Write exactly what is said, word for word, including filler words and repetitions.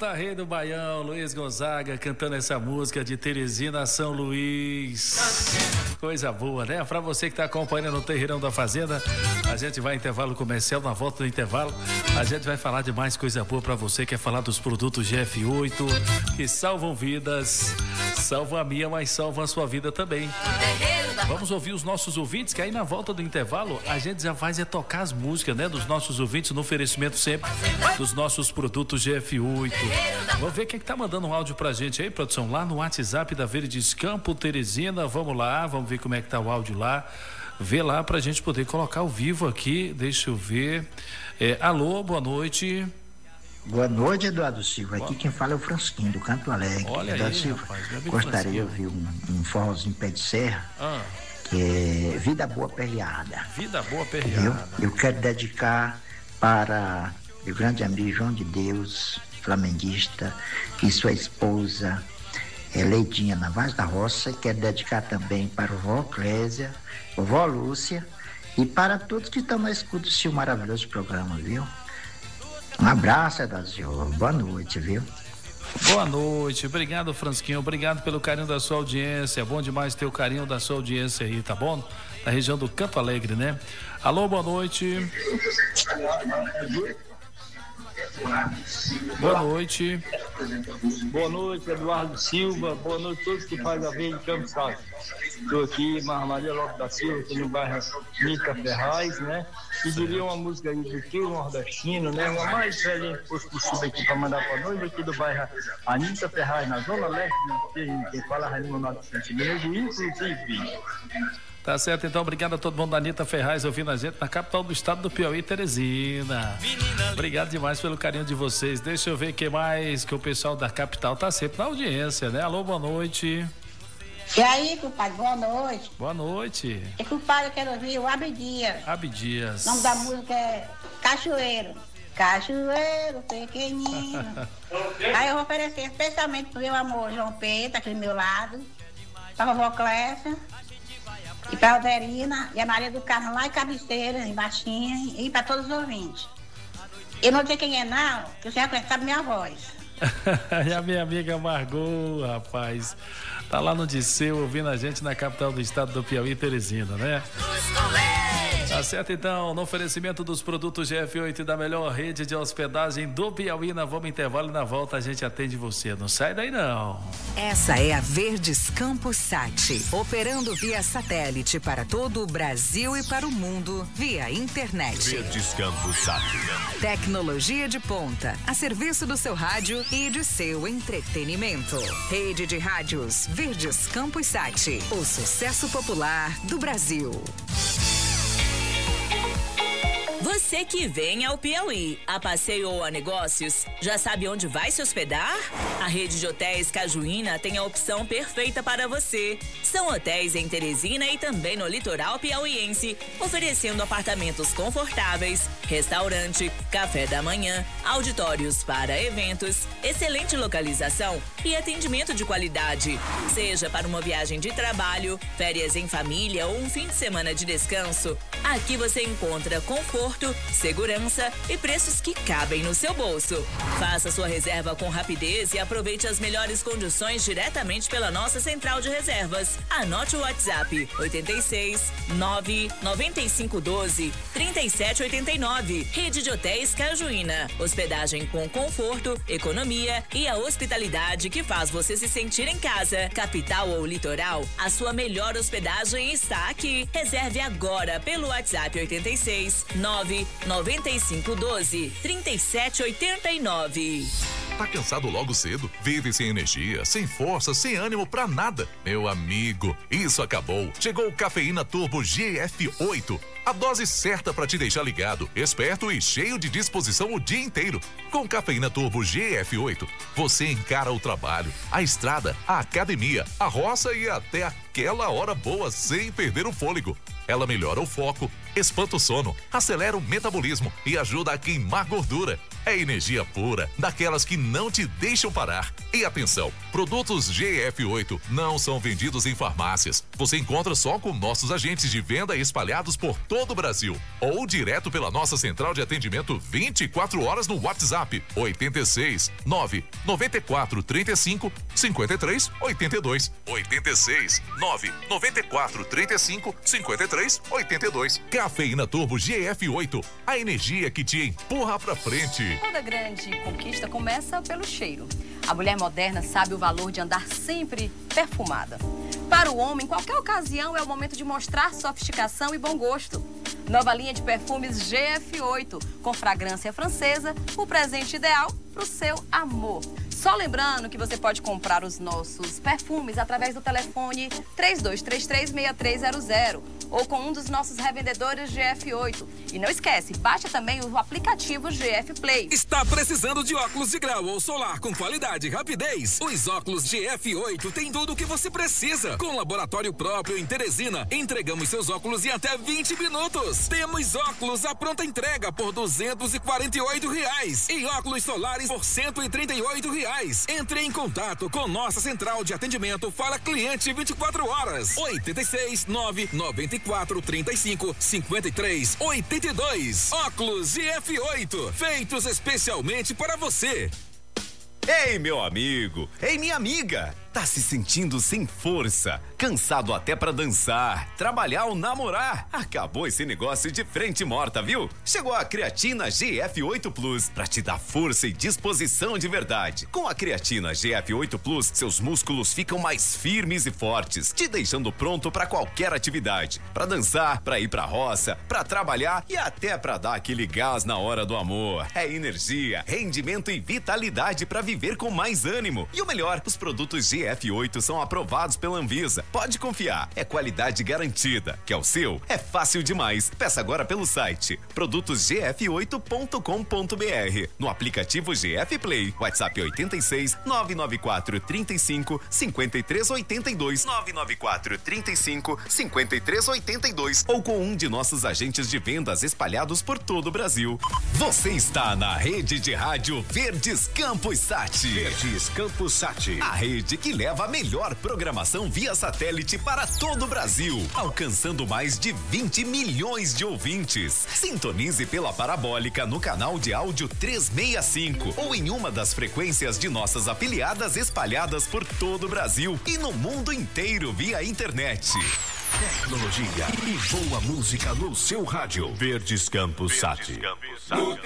Canta Rei do Baião, Luiz Gonzaga cantando essa música de Teresina, São Luís. Coisa boa, né? Pra você que tá acompanhando no Terreirão da Fazenda, a gente vai intervalo comercial. Na volta do intervalo, a gente vai falar de mais coisa boa pra você. Quer falar dos produtos G F oito que salvam vidas, salvam a minha, mas salvam a sua vida também. Vamos ouvir os nossos ouvintes, que aí na volta do intervalo a gente já faz é tocar as músicas, né? Dos nossos ouvintes, no oferecimento sempre dos nossos produtos G F oito. Vamos ver quem é que tá mandando um áudio pra gente aí, produção, lá no WhatsApp da Verdes Campo Teresina. Vamos lá, vamos ver como é que tá o áudio lá. Vê lá pra gente poder colocar ao vivo aqui. Deixa eu ver. É, alô, boa noite. Boa noite, Eduardo Silva. Aqui quem fala é o Francisquinho, do Canto Alegre. Olha Eduardo aí, Silva, rapaz, gostaria de ouvir um, um forrozinho pé de serra, ah. que é Vida Boa Perreada. Vida Boa Perreada. Eu, eu quero dedicar para o grande amigo João de Deus, flamenguista, e sua esposa é Leidinha Navaz da Roça, e quero dedicar também para o vó Clésia, o vó Lúcia, e para todos que estão na escuta desse maravilhoso programa, viu? Um abraço, Eduardo. Boa noite, viu? Boa noite, obrigado, Francisquinho, obrigado pelo carinho da sua audiência. É bom demais ter o carinho da sua audiência aí, tá bom? Na região do Canto Alegre, né? Alô, boa noite. Boa noite. Boa noite, Eduardo Silva. Boa noite a todos que fazem a vez de Campos Salles. Estou aqui, Maria Lopes da Silva, aqui no bairro Nica Ferraz, né? Pediria uma música aí do Trio Nordestino, né? Uma mais velha que fosse possível aqui para mandar para nós, aqui do bairro Anitta Ferraz, na Zona Leste, que fala Raimundo Nonato Santinês, inclusive. Tá certo, então, obrigado a todo mundo da Anitta Ferraz ouvindo a gente na capital do estado do Piauí, Teresina. Obrigado demais pelo carinho de vocês. Deixa eu ver o que mais, que o pessoal da capital tá sempre na audiência, né? Alô, boa noite. E aí, compadre, boa noite. Boa noite. E compadre, eu quero ouvir o Abdias. Abdias. O nome da música é Cachoeiro. Cachoeiro pequenino. Aí eu vou oferecer especialmente pro meu amor João Pedro, aqui do meu lado, pra vovó Clécia, e pra Alverina e a Maria do Carmo lá em Cabeceira, em Baixinha, e pra todos os ouvintes. Eu não sei quem é não, que você já conhece a minha voz. E a minha amiga Margot, rapaz, tá lá no Disseu ouvindo a gente na capital do estado do Piauí, Teresina, né? Tá certo, então, no oferecimento dos produtos G F oito e da melhor rede de hospedagem do Piauí, nós vamos intervalo e na volta a gente atende você. Não sai daí, não. Essa é a Verdes Campos Sat, operando via satélite para todo o Brasil e para o mundo via internet. Verdes Campos Sat. Tecnologia de ponta, a serviço do seu rádio e de seu entretenimento. Rede de rádios Verdes Campos Sat, o sucesso popular do Brasil. Você que vem ao Piauí, a passeio ou a negócios, já sabe onde vai se hospedar? A rede de hotéis Cajuína tem a opção perfeita para você. São hotéis em Teresina e também no litoral piauiense, oferecendo apartamentos confortáveis, restaurante, café da manhã, auditórios para eventos, excelente localização e atendimento de qualidade. Seja para uma viagem de trabalho, férias em família ou um fim de semana de descanso, aqui você encontra conforto, segurança e preços que cabem no seu bolso. Faça sua reserva com rapidez e aproveite as melhores condições diretamente pela nossa central de reservas. Anote o WhatsApp oito seis nove nove cinco um dois três sete oito nove. Rede de Hotéis Cajuína. Hospedagem com conforto, economia e a hospitalidade que faz você se sentir em casa. Capital ou litoral, a sua melhor hospedagem está aqui. Reserve agora pelo WhatsApp oito seis nove nove cinco um dois três sete oito nove. Tá cansado logo cedo? Vive sem energia, sem força, sem ânimo pra nada? Meu amigo, isso acabou. Chegou o Cafeína Turbo G F oito. A dose certa para te deixar ligado, esperto e cheio de disposição o dia inteiro. Com Cafeína Turbo G F oito, você encara o trabalho, a estrada, a academia, a roça e até a aquela hora boa sem perder o fôlego. Ela melhora o foco, espanta o sono, acelera o metabolismo e ajuda a queimar gordura. É energia pura, daquelas que não te deixam parar. E atenção, produtos G F oito não são vendidos em farmácias. Você encontra só com nossos agentes de venda espalhados por todo o Brasil. Ou direto pela nossa central de atendimento vinte e quatro horas no WhatsApp oito seis nove nove quatro três cinco cinco três oito dois. oito seis nove nove quatro três cinco cinco três oito dois. Cafeína Turbo G F oito, a energia que te empurra pra frente. Toda grande conquista começa pelo cheiro. A mulher moderna sabe o valor de andar sempre perfumada. Para o homem, qualquer ocasião é o momento de mostrar sofisticação e bom gosto. Nova linha de perfumes G F oito, com fragrância francesa, o presente ideal para o seu amor. Só lembrando que você pode comprar os nossos perfumes através do telefone três dois três três, seis três zero zero ou com um dos nossos revendedores G F oito. E não esquece, baixa também o aplicativo G F Play. Está precisando de óculos de grau ou solar com qualidade e rapidez? Os óculos G F oito têm tudo o que você precisa. Com laboratório próprio em Teresina, entregamos seus óculos em até vinte minutos. Temos óculos à pronta entrega por duzentos e quarenta e oito reais e óculos solares por cento e trinta e oito reais. Entre em contato com nossa central de atendimento Fala Cliente vinte e quatro horas. oito seis nove nove quatro três cinco cinco três oito dois. Óculos G F oito, feitos especialmente para você. Ei, meu amigo! Ei, minha amiga! Tá se sentindo sem força, cansado até pra dançar, trabalhar ou namorar? Acabou esse negócio de frente morta, viu? Chegou a creatina G F oito Plus pra te dar força e disposição de verdade. Com a creatina G F oito Plus, seus músculos ficam mais firmes e fortes, te deixando pronto pra qualquer atividade. Pra dançar, pra ir pra roça, pra trabalhar e até pra dar aquele gás na hora do amor. É energia, rendimento e vitalidade pra viver com mais ânimo. E o melhor, os produtos G F oito são aprovados pela Anvisa. Pode confiar, é qualidade garantida. Quer o seu? É fácil demais. Peça agora pelo site produtos g f oito ponto com ponto b r, no aplicativo G F Play, WhatsApp oito seis nove nove quatro três cinco cinco três oito dois, nove nove quatro três cinco cinco três oito dois, ou com um de nossos agentes de vendas espalhados por todo o Brasil. Você está na rede de rádio Verdes Campos Sat. Verdes Campos Sat, a rede que leva a melhor programação via satélite para todo o Brasil, alcançando mais de vinte milhões de ouvintes. Sintonize pela parabólica no canal de áudio trezentos e sessenta e cinco ou em uma das frequências de nossas afiliadas espalhadas por todo o Brasil e no mundo inteiro via internet. Tecnologia e boa música no seu rádio. Verdes Campos Sat.